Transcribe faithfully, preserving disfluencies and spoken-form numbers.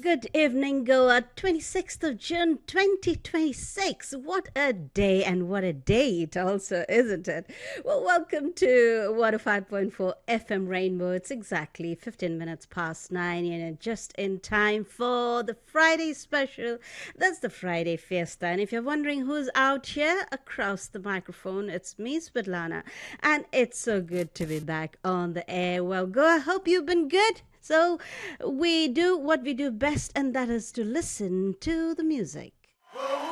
good evening, Goa. twenty-sixth of June, twenty twenty-six. What a day, and what a date, also, isn't it? Well, welcome to one oh five point four F M Rainbow. It's exactly fifteen minutes past nine, you know, just in time for the Friday special. That's the Friday Fiesta. And if you're wondering who's out here across the microphone, it's me, Svetlana. And it's so good to be back on the air. Well, Goa, I hope you've been good. So we do what we do best, and that is to listen to the music.